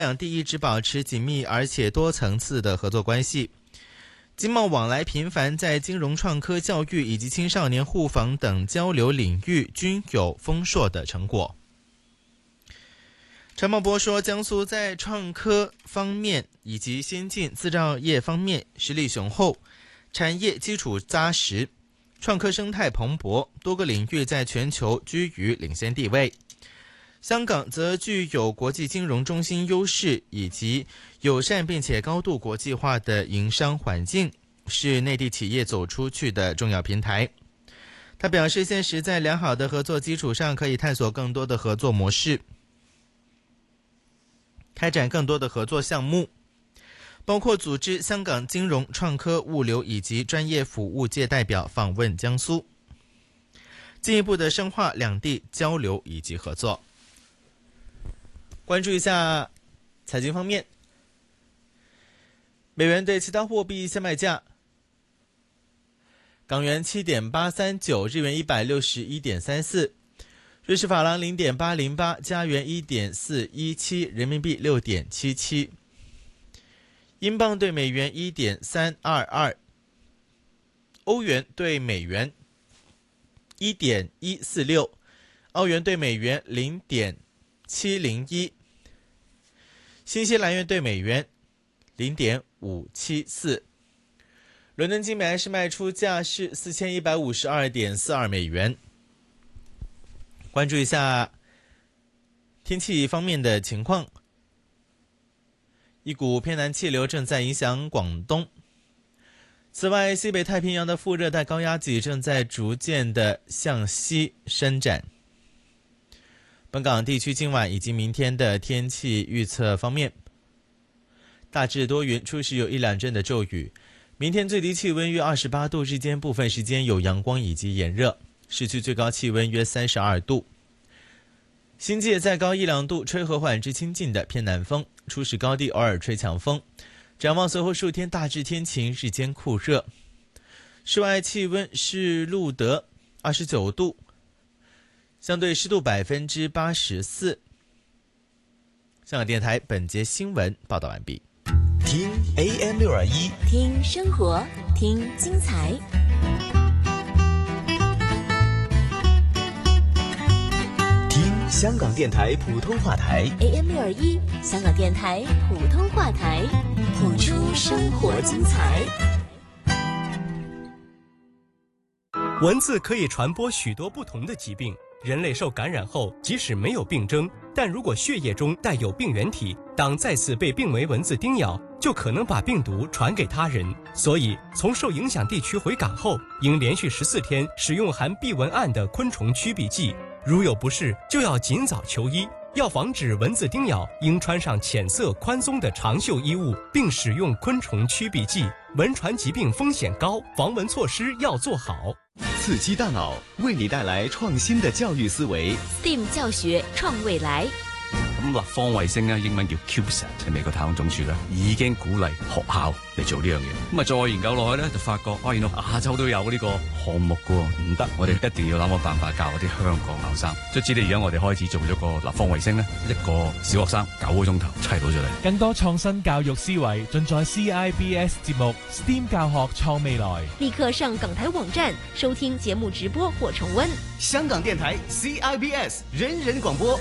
两地一直保持紧密而且多层次的合作关系，经贸往来频繁，在金融、创科、教育以及青少年护防等交流领域均有丰硕的成果。陈茂波说，江苏在创科方面以及先进制造业方面实力雄厚，产业基础扎实，创科生态蓬勃，多个领域在全球居于领先地位。香港则具有国际金融中心优势以及友善并且高度国际化的营商环境，是内地企业走出去的重要平台。他表示，现时在良好的合作基础上，可以探索更多的合作模式，开展更多的合作项目，包括组织香港金融、创科、物流以及专业服务界代表访问江苏，进一步的深化两地交流以及合作。关注一下财经方面，美元对其他货币现卖价：港元7.839，日元161.34，瑞士法郎0.808，加元1.417，人民币6.77，英镑对美元1.322，欧元对美元1.146，澳元对美元0.701，新西兰元对美元0.574。伦敦金每安士卖出价是4152.42美元。关注一下天气方面的情况，一股偏南气流正在影响广东。此外，西北太平洋的副热带高压脊正在逐渐的向西伸展。本港地区今晚以及明天的天气预测方面，大致多云，初时有一两阵的骤雨。明天最低气温约28度，日间部分时间有阳光以及炎热，市区最高气温约32度。新界再高一两度，吹和缓至清劲的偏南风，初时高地偶尔吹强风。展望随后数天大致天晴，日间酷热。室外气温是录得29度，相对湿度84%。香港电台本节新闻报道完毕。 听 AM621， 听生活，听精彩。 听香港电台普通话台 AM621，香港电台普通话台，谱出生活精彩。 蚊子可以传播许多不同的疾病，人类受感染后，即使没有病征，但如果血液中带有病原体，当再次被病危蚊子叮咬，就可能把病毒传给他人。所以，从受影响地区回港后，应连续14天使用含避蚊胺的昆虫驱避剂。如有不适，就要尽早求医。要防止蚊子叮咬，应穿上浅色宽松的长袖衣物，并使用昆虫驱避剂。蚊传疾病风险高，防蚊措施要做好。 刺激大脑，为你帶來創新的教育思維。 STEAM 教學創未來。 咁立方衛星咧，英文叫 CubeSat， 係美國太空總署咧已經鼓勵學校嚟做呢樣嘢。咁啊，再研究落去咧，就發覺原來亞洲都有呢個項目㗎喎，唔得，我哋一定要諗個辦法教嗰啲香港後生。卒之，而家我哋開始做咗個立方衛星咧，一個小學生9個鐘頭砌到出嚟。 更多創新教育思維盡在 CIBS 節目 STEAM 教學創未來。 立刻上港台網站收聽節目直播或重溫。 香港電台 CIBS 人人廣播。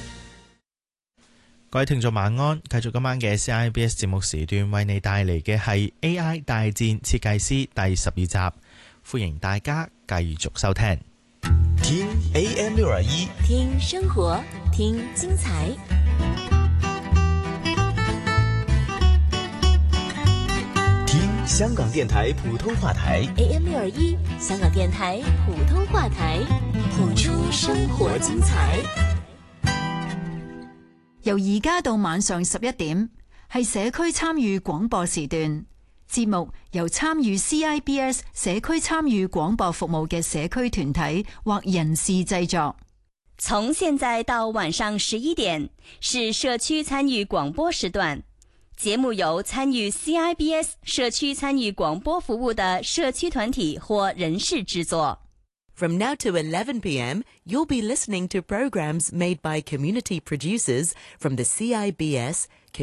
各位聽眾晚安，繼續今晚嘅 CIBS 節目時段，為你帶嚟嘅係 AI 大戰設計師第12集，歡迎大家繼續收聽。 聽 AM621， 聽生活，聽精彩。 聽香港電台普通話台 AM621，香港電台普通話台，譜出生活精彩。 由而家到晚上11點，係社區參與廣播時段。節目由參與 CIBS 社區參與廣播服務嘅社區團體或人士製作。 從現在到晚上11點，是社區參與廣播時段。節目由參與 CIBS 社區參與廣播服務的社區團體或人士製作。 From now to 11 p.m., you'll be listening to programs made by community producers from the CIBS